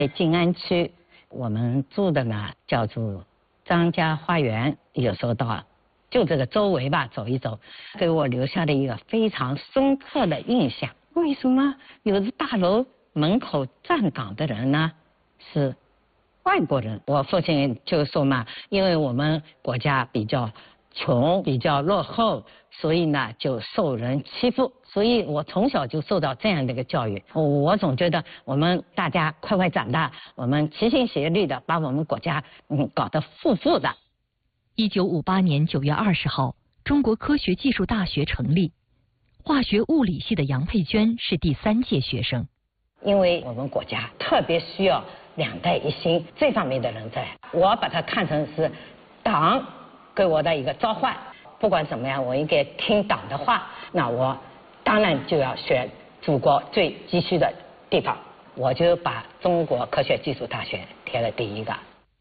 在静安区，我们住的呢叫做张家花园，有时候到就这个周围吧走一走，给我留下了一个非常深刻的印象。为什么有的大楼门口站岗的人呢是外国人？我父亲就说嘛，因为我们国家比较穷，比较落后，所以呢就受人欺负。所以我从小就受到这样的一个教育。我总觉得我们大家快快长大，我们齐心协力的把我们国家搞得富富的。 1958年9月20号，中国科学技术大学成立，化学物理系的杨佩娟是第3届学生。 因为我们国家特别需要两代一心这方面的人才，我把它看成是党给我的一个召唤。不管怎么样，我应该听党的话，那我当然就要选祖国最急需的地方，我就把中国科学技术大学填了第1个。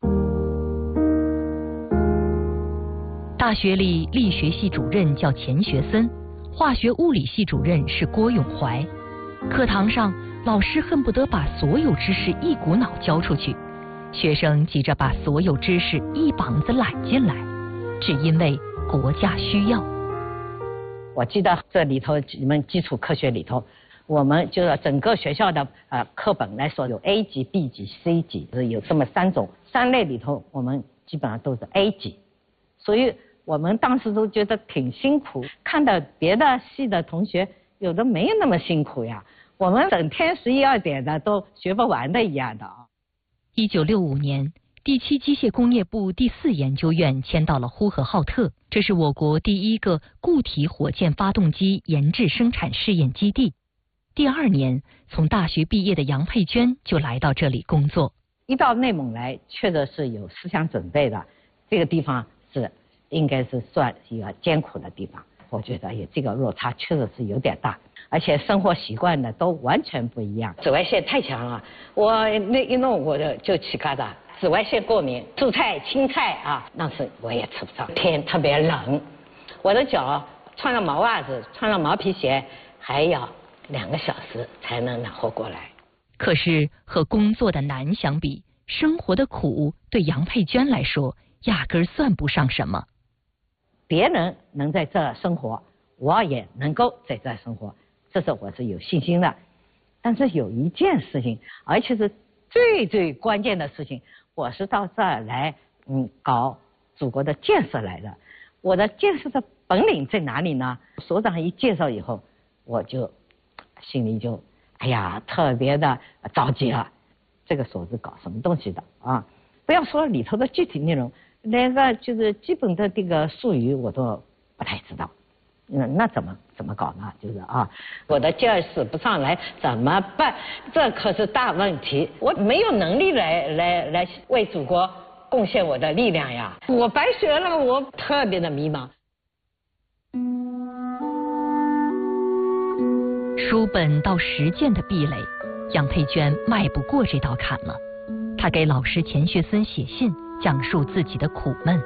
大学里力学系主任叫钱学森，化学物理系主任是郭永怀。课堂上，老师恨不得把所有知识一股脑教出去，学生急着把所有知识一膀子揽进来，只因为国家需要。 我记得这里头你们基础科学里头，我们就是整个学校的课本来说有 A 级、B 级、C 级，有这么3种，3类里头我们基本上都是 A 级，所以我们当时都觉得挺辛苦，看到别的系的同学有的没有那么辛苦呀，我们整天11、2点的都学不完的一样的啊。 1965年，第7机械工业部第4研究院迁到了呼和浩特，这是我国第1个固体火箭发动机研制生产试验基地。第2年，从大学毕业的杨佩娟就来到这里工作。 一到内蒙来，确实是有思想准备的，这个地方是应该是算一个艰苦的地方，我觉得也这个落差确实是有点大，而且生活习惯呢都完全不一样。紫外线太强了，我那一弄我就起疙瘩，紫外线过敏，蔬菜青菜啊，当时我也吃不上。天特别冷，我的脚穿了毛袜子，穿了毛皮鞋，还要2个小时才能暖和过来。 可是和工作的难相比，生活的苦对杨佩娟来说压根儿算不上什么。 别人能在这生活，我也能够在这生活，这是我是有信心的。但是有一件事情，而且是最关键的事情，我是到这儿来搞祖国的建设来的。我的建设的本领在哪里呢？所长一介绍以后，我就心里就哎呀特别的着急了。这个所是搞什么东西的啊？不要说里头的具体内容，连个就是基本的这个术语我都不太知道。那怎么搞呢？就是啊，我的劲儿使不上来怎么办？这可是大问题，我没有能力来为祖国贡献我的力量呀，我白学了，我特别的迷茫。 书本到实践的壁垒，杨佩娟迈不过这道坎了。她给老师钱学森写信，讲述自己的苦闷。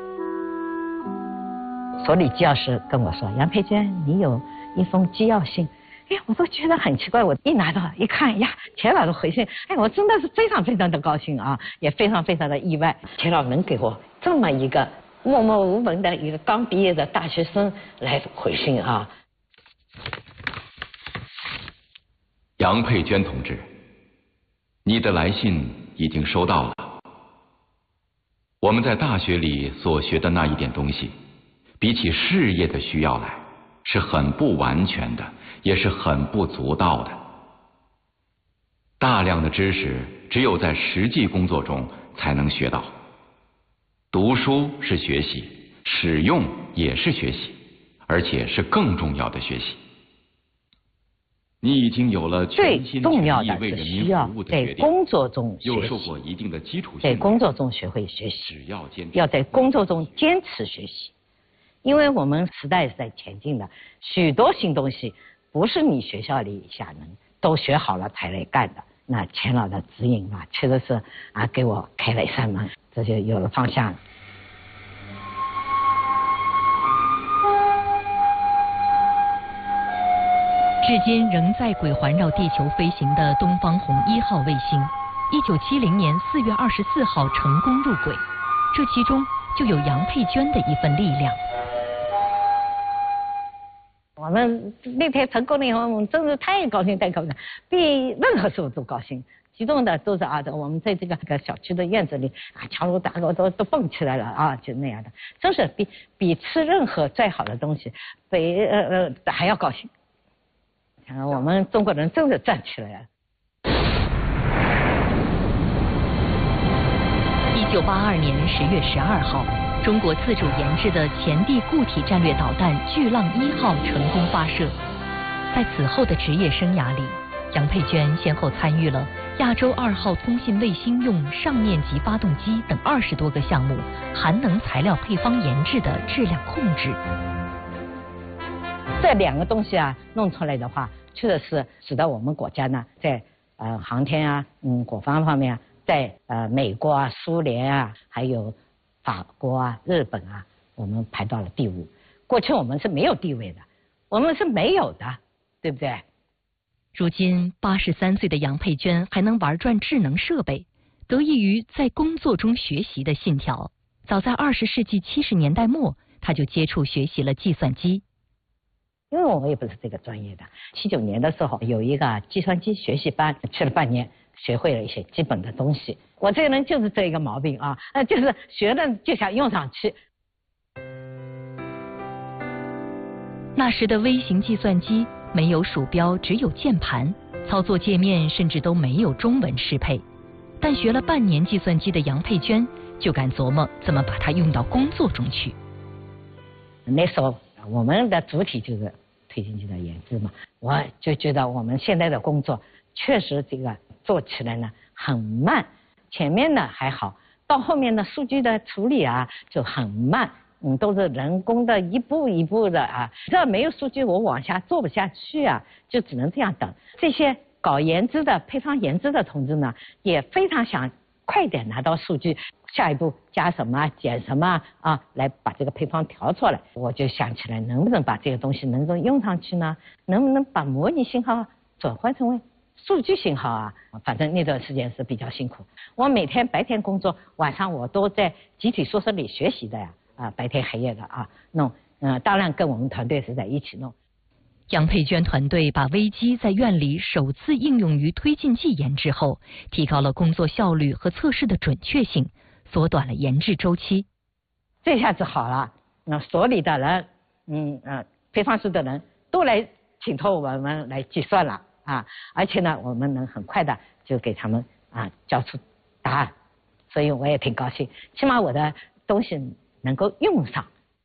所里纪要师跟我说：“杨佩娟，你有一封机要信。”哎，我都觉得很奇怪。我一拿到一看呀，钱老的回信，哎，我真的是非常的高兴啊，也非常的意外。钱老能给我这么一个默默无闻的一个刚毕业的大学生来回信啊。 杨佩娟同志，你的来信已经收到了。我们在大学里所学的那一点东西，比起事业的需要来，是很不完全的，也是很不足道的。大量的知识只有在实际工作中才能学到。读书是学习，使用也是学习，而且是更重要的学习。你已经有了全心全意为人民服务的决定，在工作中学习， 又受过一定的基础训在练， 工作中学会学习， 只要坚持， 要在工作中坚持学习。因为我们时代是在前进的，许多新东西不是你学校里一下能都学好了才来干的。那钱老的指引啊，确实是给我开了一扇门，这就有了方向。 至今仍在轨环绕地球飞行的东方红1号卫星， 1970年4月24号成功入轨，这其中就有杨佩娟的一份力量。 我们那天成功了以后，我们真是太高兴，比任何时候都高兴。激动的都是我们在这个小区的院子里强如大狗都蹦起来了就那样的，真是比吃任何再好的东西还要高兴。我们中国人真的站起来了。 1982年10月12号，中国自主研制的前地固体战略导弹巨浪1号成功发射。在此后的职业生涯里，杨佩娟先后参与了亚洲2号通信卫星用上面级发动机等20多个项目含能材料配方研制的质量控制。 这2个东西弄出来的话，确实是使得我们国家呢，在航天国防方面在美国苏联还有法国日本我们排到了第5。过去我们是没有地位的，我们是没有的，对不对？ 如今83岁的杨佩娟还能玩转智能设备，得益于在工作中学习的信条。早在20世纪70年代末，她就接触学习了计算机。 因为我也不是这个专业的，79年的时候有一个计算机学习班，去了半年，学会了一些基本的东西。我这个人就是这个毛病就是学了就想用上去。 那时的微型计算机没有鼠标，只有键盘，操作界面甚至都没有中文适配。但学了半年计算机的杨佩娟就敢琢磨怎么把它用到工作中去。 那时候我们的主体就是推进剂的研制嘛，我就觉得我们现在的工作确实这个做起来呢很慢，前面呢还好，到后面的数据的处理就很慢。都是人工的一步一步的这没有数据我往下做不下去就只能这样等。这些搞研制的配方研制的同志呢，也非常想快点拿到数据，下一步加什么减什么来把这个配方调出来。我就想起来，能不能把这个东西能够用上去呢？能不能把模拟信号转换成为数据信号反正那段时间是比较辛苦。我每天白天工作，晚上我都在集体宿舍里学习的白天黑夜的弄，当然跟我们团队是在一起弄。 杨佩娟团队把微机在院里首次应用于推进剂研制后，提高了工作效率和测试的准确性，缩短了研制周期。 这下子好了，所里的人，配方室的人都来请托我们来计算了而且呢，我们能很快的就给他们交出答案，所以我也挺高兴，起码我的东西能够用上。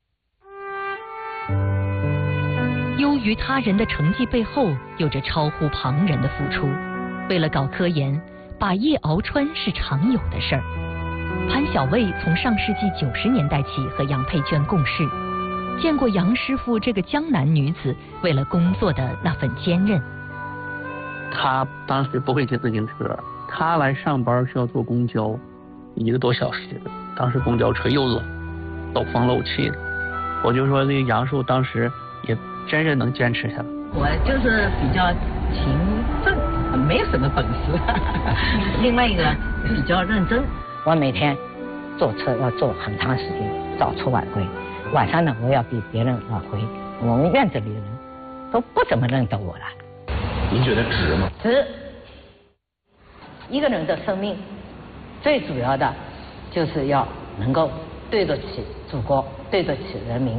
优于他人的成绩背后，有着超乎旁人的付出。为了搞科研，把夜熬穿是常有的事儿。潘晓蔚从上世纪90年代起和杨佩娟共事，见过杨师傅这个江南女子为了工作的那份坚韧。 她当时不会骑自行车，她来上班需要坐公交，1个多小时。当时公交车又冷，漏风漏气的，我就说这个杨叔当时也真是能坚持下来。 我就是比较勤奋，没有什么本事。另外一个比较认真，我每天坐车要坐很长时间，早出晚归。晚上呢，我要比别人晚回。我们院子里的人都不怎么认得我了。 您觉得值吗？ 值。一个人的生命最主要的就是要能够对得起祖国，对得起人民。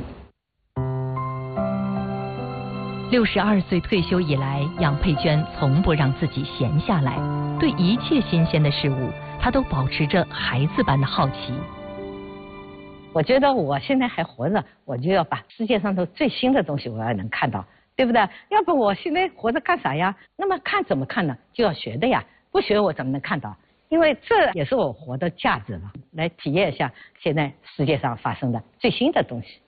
62岁退休以来，杨佩娟从不让自己闲下来，对一切新鲜的事物，她都保持着孩子般的好奇。 我觉得我现在还活着，我就要把世界上头最新的东西我要能看到，对不对？要不我现在活着干啥呀？那么看怎么看呢？就要学的呀，不学我怎么能看到？因为这也是我活的价值了，来体验一下现在世界上发生的最新的东西。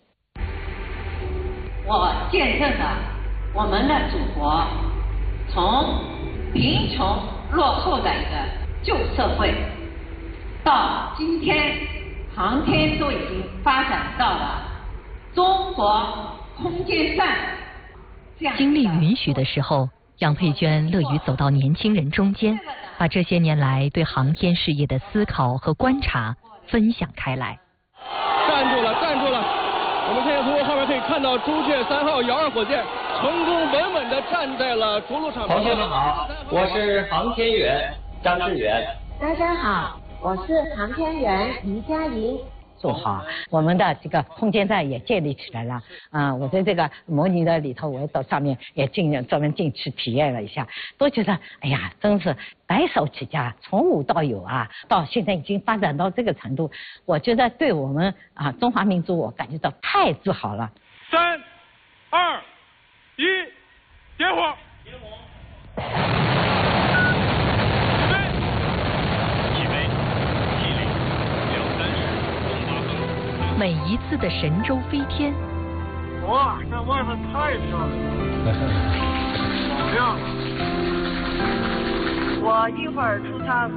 我见证了我们的祖国从贫穷落后的一个旧社会，到今天航天都已经发展到了中国空间站。 精力允许的时候， 杨佩娟乐于走到年轻人中间，把这些年来对航天事业的思考和观察分享开来。 站住了，站住了！我们现在从后面可以看到朱雀3号遥2火箭成功稳稳地站在了着陆场。 同学们好，我是航天员张志远。 大家好，我是航天员于佳莹。 做好，我们的这个空间站也建立起来了。我在这个模拟的里头，我到上面也专门进去体验了一下，都觉得哎呀，真是白手起家，从无到有啊，到现在已经发展到这个程度，我觉得对我们中华民族，我感觉到太自豪了。 3、2、1，点火！ 每一次的神舟飞天， 哇，这外面太漂亮了，好亮！ 我一会儿出舱。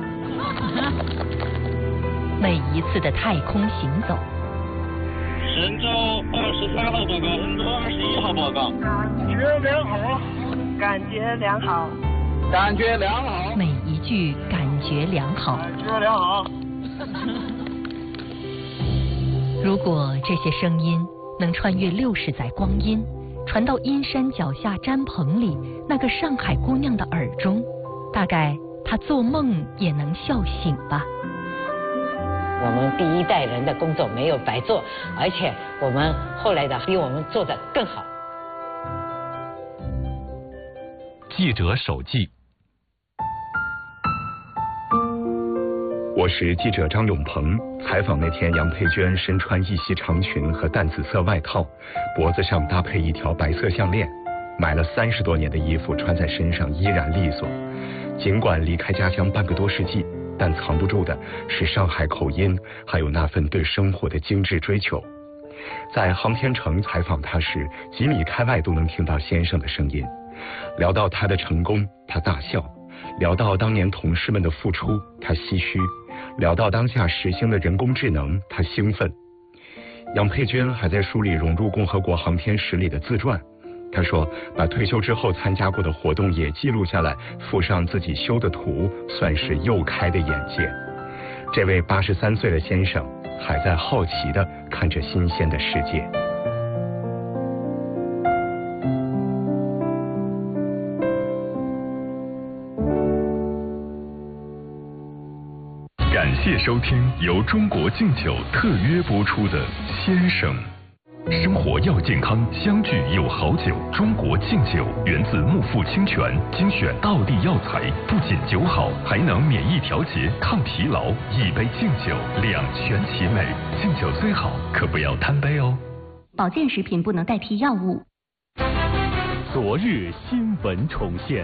每一次的太空行走， 神舟23号报告，神舟21号报告。感觉良好， 感觉良好， 感觉良好。 每一句感觉良好， 感觉良好。 如果这些声音能穿越60载光阴，传到阴山脚下毡棚里那个上海姑娘的耳中，大概她做梦也能笑醒吧。 我们第一代人的工作没有白做，而且我们后来的比我们做得更好。 记者手记。我是记者张永鹏，采访那天杨佩娟身穿一袭长裙和淡紫色外套，脖子上搭配一条白色项链，买了30多年的衣服穿在身上依然利索。尽管离开家乡半个多世纪，但藏不住的是上海口音，还有那份对生活的精致追求。在航天城采访他时，几米开外都能听到先生的声音。聊到他的成功，他大笑；聊到当年同事们的付出，他唏嘘；聊到当下实行的人工智能，他兴奋。杨佩娟还在书里融入共和国航天史里的自传。他说，把退休之后参加过的活动也记录下来，附上自己修的图，算是又开的眼界。这位83岁的先生还在好奇地看着新鲜的世界。 感谢收听由中国敬酒特约播出的《先生》。生活要健康，相聚有好酒。中国敬酒源自木富清泉，精选道地药材，不仅酒好，还能免疫调节、抗疲劳。一杯敬酒，两全其美。敬酒虽好，可不要贪杯哦。 保健食品不能代替药物。 昨日新闻重现。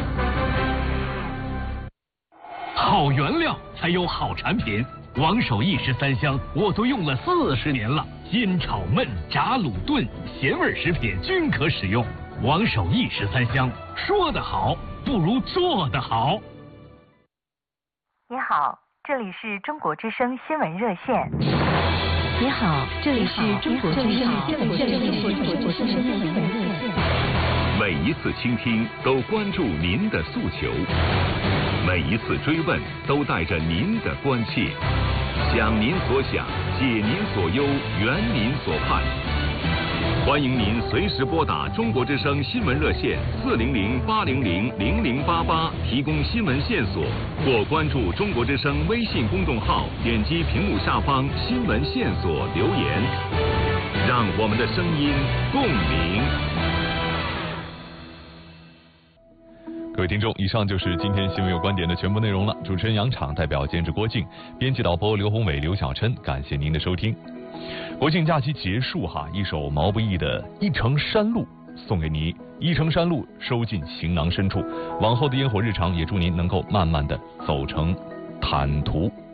好原料才有好产品。王守义13香我都用了40年了，煎炒焖炸卤炖咸味食品均可使用。王守义13香，说得好不如做得好。 你好，这里是中国之声新闻热线。 你好，这里是中国之声新闻热线。 每一次倾听都关注您的诉求，每一次追问都带着您的关切，想您所想，解您所忧，圆您所盼。欢迎您随时拨打中国之声新闻热线400-800-0088提供新闻线索，或关注中国之声微信公众号，点击屏幕下方新闻线索留言，让我们的声音共鸣。 各位听众，以上就是今天新闻有观点的全部内容了。主持人杨昶，代表监制郭靖，编辑导播刘宏伟、刘小琛，感谢您的收听。国庆假期结束一首毛不易的《一程山路》送给你，一程山路收进行囊深处。往后的烟火日常，也祝您能够慢慢的走成坦途。